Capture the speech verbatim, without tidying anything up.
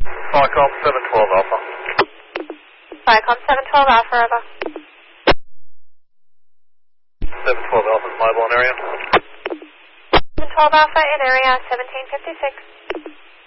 Falcom seven twelve Alpha. Falcom seven twelve Alpha, over. seven twelve Alpha is liable in area. seven twelve Alpha in area, seventeen fifty-six.